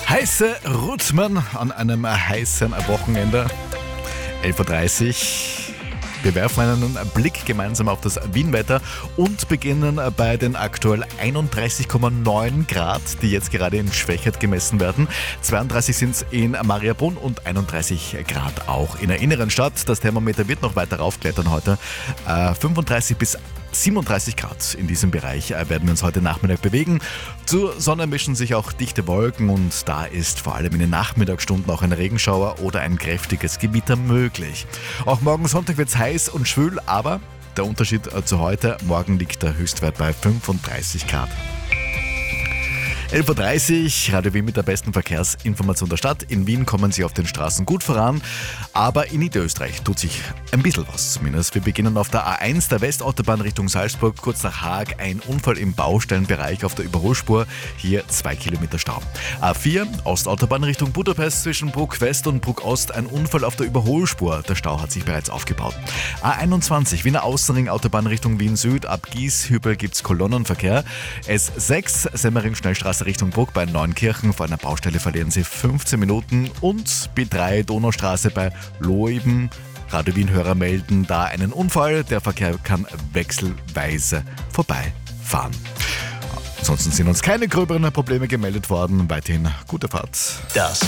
Heiße Rhythmen an einem heißen Wochenende. 11.30 Uhr. Wir werfen einen Blick gemeinsam auf das Wien-Wetter und beginnen bei den aktuell 31,9 Grad, die jetzt gerade in Schwechat gemessen werden. 32 sind es in Mariabrunn und 31 Grad auch in der Innenstadt. Das Thermometer wird noch weiter raufklettern heute. 35 bis 37 Grad in diesem Bereich werden wir uns heute Nachmittag bewegen. Zur Sonne mischen sich auch dichte Wolken und da ist vor allem in den Nachmittagsstunden auch ein Regenschauer oder ein kräftiges Gewitter möglich. Auch morgen Sonntag wird es heiß und schwül, aber der Unterschied zu heute, morgen liegt der Höchstwert bei 35 Grad. 11.30 Uhr, Radio Wien mit der besten Verkehrsinformation der Stadt. In Wien kommen Sie auf den Straßen gut voran, aber in Niederösterreich tut sich ein bisschen was zumindest. Wir beginnen auf der A1 der Westautobahn Richtung Salzburg, kurz nach Haag, ein Unfall im Baustellenbereich auf der Überholspur, hier 2 Kilometer Stau. A4 Ostautobahn Richtung Budapest zwischen Bruck West und Bruck Ost, ein Unfall auf der Überholspur, der Stau hat sich bereits aufgebaut. A21 Wiener Außenring Autobahn Richtung Wien Süd, ab Gieshübel gibt's Kolonnenverkehr. S6 Semmering Schnellstraße Richtung Bruck bei Neunkirchen. Vor einer Baustelle verlieren Sie 15 Minuten. Und B3 Donaustraße bei Loiben. Radio Wien-Hörer melden da einen Unfall. Der Verkehr kann wechselweise vorbeifahren. Ansonsten sind uns keine gröberen Probleme gemeldet worden. Weiterhin gute Fahrt. Das